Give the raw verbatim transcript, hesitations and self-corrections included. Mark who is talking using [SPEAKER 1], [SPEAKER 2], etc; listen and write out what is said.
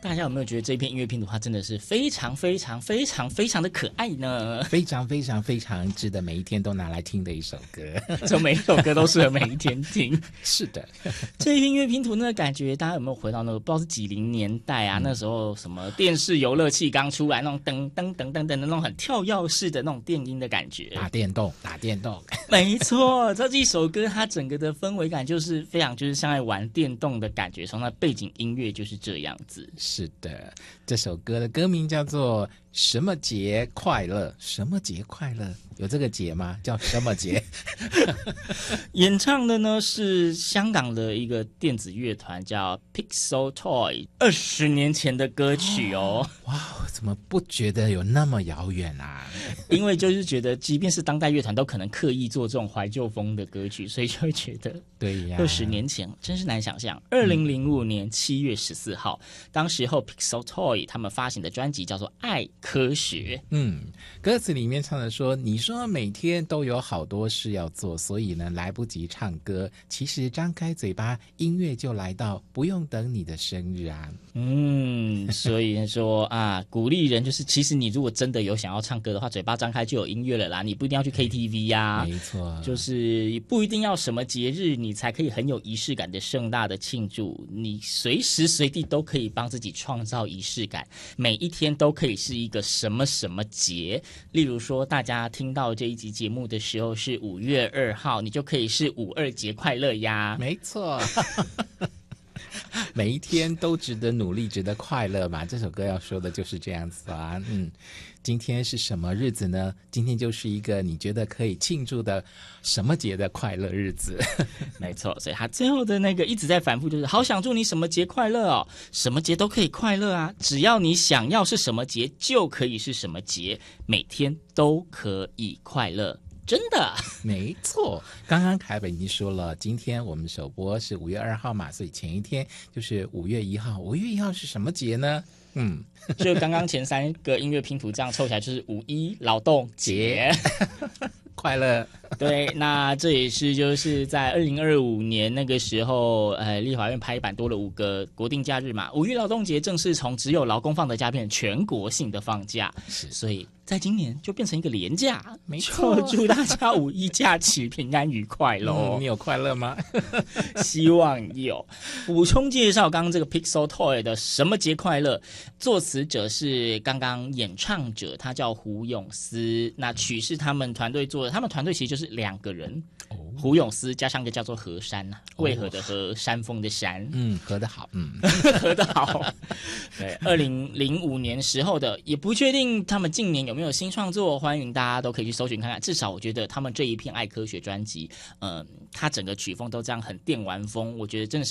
[SPEAKER 1] 大家有没有觉得这片音乐拼图它真的是非常非常非常非常的可爱呢？
[SPEAKER 2] 非常非常非常值得每一天都拿来听的一首歌，
[SPEAKER 1] 就每一首歌都适合每一天听。
[SPEAKER 2] 是的，
[SPEAKER 1] 这一片音乐拼图那个感觉，大家有没有回到那个不知道是几零年代啊？嗯、那时候什么电视游乐器刚出来，那种噔噔噔噔噔的那种很跳跃式的那种电音的感觉，
[SPEAKER 2] 打电动打电动，
[SPEAKER 1] 没错，这一首歌它整个的氛围感就是非常就是像在玩电动的感觉，从那背景音乐就是这样子。
[SPEAKER 2] 是的，这首歌的歌名叫做什么节快乐？什么节快乐？有这个节吗？叫什么节？
[SPEAKER 1] 演唱的呢是香港的一个电子乐团叫 Pixel Toy， 二十年前的歌曲哦。
[SPEAKER 2] 哇，怎么不觉得有那么遥远啊？
[SPEAKER 1] 因为就是觉得，即便是当代乐团都可能刻意做这种怀旧风的歌曲，所以就会觉得，
[SPEAKER 2] 对呀，
[SPEAKER 1] 二十年前真是难想象。二零零五年七月十四号，当时候 Pixel Toy 他们发行的专辑叫做《爱科学》。
[SPEAKER 2] 嗯，歌词里面唱的说：“你说每天都有好多事要做，所以呢来不及唱歌。其实张开嘴巴，音乐就来到，不用等你的生日啊。”
[SPEAKER 1] 嗯，所以说啊，鼓励人就是，其实你如果真的有想要唱歌的话，嘴巴张开就有音乐了啦。你不一定要去 K T V 呀、啊，
[SPEAKER 2] 没错，
[SPEAKER 1] 就是不一定要什么节日你才可以很有仪式感的盛大的庆祝，你随时随地都可以帮自己创造仪式感，每一天都可以是一个什么什么节。例如说，大家听到这一集节目的时候是五月二号，你就可以是五二节快乐呀。
[SPEAKER 2] 没错。每一天都值得努力，值得快乐嘛。这首歌要说的就是这样子啊。嗯，今天是什么日子呢？今天就是一个你觉得可以庆祝的什么节的快乐日子。
[SPEAKER 1] 没错，所以他最后的那个一直在反复，就是好想祝你什么节快乐哦，什么节都可以快乐啊，只要你想要是什么节就可以是什么节，每天都可以快乐。真的
[SPEAKER 2] 没错，刚刚凯本已经说了，今天我们首播是五月二号嘛，所以前一天就是五月一号。五月一号是什么节呢？嗯，
[SPEAKER 1] 就刚刚前三个音乐拼图这样凑起来就是五一劳动节。
[SPEAKER 2] 快乐。
[SPEAKER 1] 对，那这也是就是在二零二五年那个时候，呃，立法院拍板多了五个国定假日嘛，五一劳动节正式从只有劳工放的假变成全国性的放假，
[SPEAKER 2] 是，
[SPEAKER 1] 所以在今年就变成一个连假。
[SPEAKER 2] 没错，
[SPEAKER 1] 祝大家五一假期平安愉快咯、
[SPEAKER 2] 嗯、你有快乐吗？
[SPEAKER 1] 希望有。补充介绍刚刚这个 Pixel Toy 的什么节快乐，作词者是刚刚演唱者，他叫胡永思，那曲是他们团队做的，他们团队其实就是两个人，哦、胡永思加上一个叫做河山，渭河的河，山峰的山，
[SPEAKER 2] 嗯，合得好，嗯，
[SPEAKER 1] 合得好。对，二零零五年时候的，也不确定他们近年有没有新创作，欢迎大家都可以去搜寻看看。至少我觉得他们这一片爱科学专辑，嗯、呃，它整个曲风都这样很电玩风，我觉得真的是。